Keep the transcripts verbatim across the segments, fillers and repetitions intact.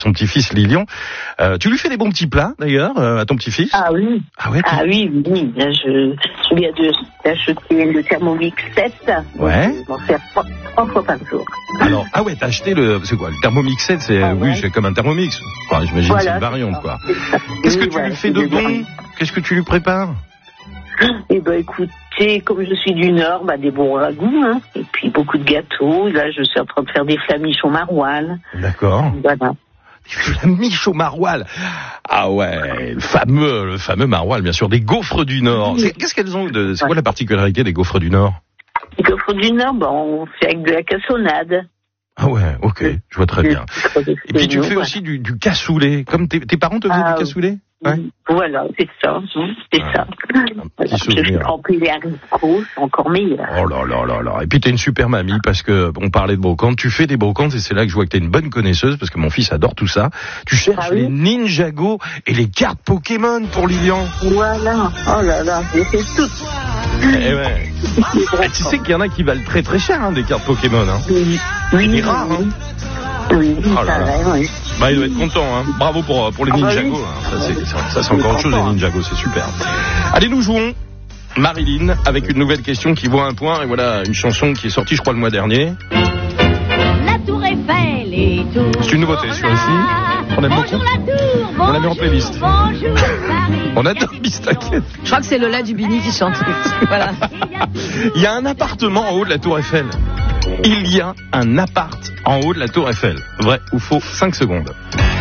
son petit-fils Lilian. Euh, tu lui fais des bons petits plats, d'ailleurs, euh, à ton petit-fils? Ah oui. Ah, ouais, ah oui, oui. Là, je, je lui ai acheté le Thermomix sept. Ouais. Je vais m'en faire trois, trois fois par jour. Alors, ah ouais, t'as acheté le, c'est quoi, le Thermomix sept, c'est, ah, oui, ouais. c'est comme un Thermomix. Enfin, j'imagine voilà, que c'est une variante, quoi. Qu'est-ce que oui, tu voilà, lui fais de bon? Qu'est-ce que tu lui prépares? Eh ben, écoutez, comme je suis du Nord, bah, des bons ragoûts, hein. Et puis beaucoup de gâteaux. Là, je suis en train de faire des flamiches au maroilles. D'accord. Voilà. Des flamiches au maroilles. Ah ouais, le fameux, le fameux maroilles, bien sûr, des gaufres du Nord. C'est, qu'est-ce qu'elles ont de, c'est quoi la particularité des gaufres du Nord? Les gaufres du Nord, bah, on fait avec de la cassonade. Ah ouais, ok, je vois très bien. Et puis tu fais aussi du, du cassoulet. Comme tes, tes parents te faisaient ah, du cassoulet? Ouais. Voilà, c'est ça, c'est ah, ça. Petit souvenir. Je remplis les haricots, c'est encore meilleur. Oh là là là là. Et puis t'es une super mamie parce que on parlait de brocantes. Tu fais des brocantes et c'est là que je vois que t'es une bonne connaisseuse parce que mon fils adore tout ça. Tu cherches ah, oui? les Ninjago et les cartes Pokémon pour Lilian. Voilà. Oh là là, j'ai fait tout. Eh ouais. Ah, tu sais qu'il y en a qui valent très très cher, hein, des cartes Pokémon. Hein. Oui. Oui. C'est rare, hein. Oui, oh là ça là. va, oui. Bah, il doit être content, hein. Bravo pour, pour les ah Ninjago. Bah oui. hein. Ça, c'est, ça, ça, c'est encore autre chose, les Ninjago, c'est super. Allez, nous jouons Marilyn avec une nouvelle question qui vaut un point. Et voilà, une chanson qui est sortie, je crois, le mois dernier. La Tour Eiffel est tout. C'est une nouveauté, celui-ci. On aime beaucoup. On l'a mis en playlist. Bonjour, on adore Bistaquette. Je crois que c'est Lola Dubini qui chante. Voilà. Il y a un appartement en haut de la Tour Eiffel. Il y a un appart en haut de la Tour Eiffel. Vrai ou faux? cinq secondes.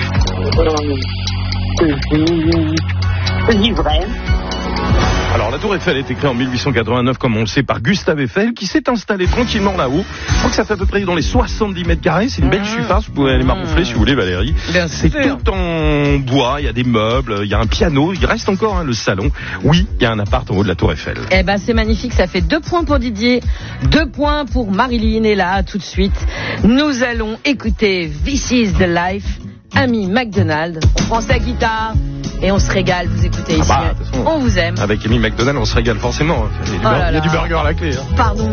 C'est du vrai. Alors, la Tour Eiffel a été créée en mille huit cent quatre-vingt-neuf, comme on le sait, par Gustave Eiffel, qui s'est installé tranquillement là-haut. Je crois que ça fait à peu près dans les soixante-dix mètres carrés. C'est une belle mmh. surface. Vous pouvez aller maroufler si vous voulez, Valérie. Bien c'est sûr. tout en bois. Il y a des meubles, il y a un piano. Il reste encore hein, le salon. Oui, il y a un appart en haut de la Tour Eiffel. Eh ben, c'est magnifique. Ça fait deux points pour Didier, deux points pour Marilyn. Et là, tout de suite, nous allons écouter This is the Life, Amy Macdonald. On prend sa guitare. Et on se régale, vous écoutez ici. Ah bah, on vous aime. Avec Amy Macdonald, on se régale forcément. Il y a, du, oh bur- il y a du burger à la clé. Hein. Pardon.